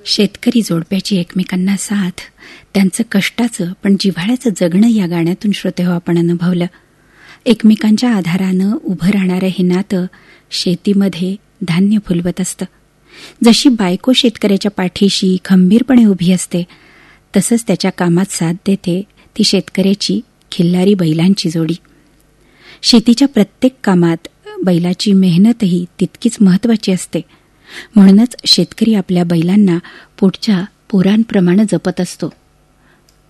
शेतकरी जोडप्याची एकमेकांना साथ, त्यांचं कष्टाचं पण जिव्हाळ्याचं जगणं या गाण्यातून श्रोतेहो आपण अनुभवलं. एकमेकांच्या आधारानं उभं राहणारं हे नातं शेतीमध्ये धान्य फुलवत असतं. जशी बायको शेतकऱ्याच्या पाठीशी खंबीरपणे उभी असते, तसंच त्याच्या कामात साथ देते ती शेतकऱ्याची खिल्लारी बैलांची जोडी. शेतीच्या प्रत्येक कामात बैलाची मेहनतही तितकीच महत्वाची असते. म्हणूनच शेतकरी आपल्या बैलांना पुढच्या पोरांप्रमाणे जपत असतो.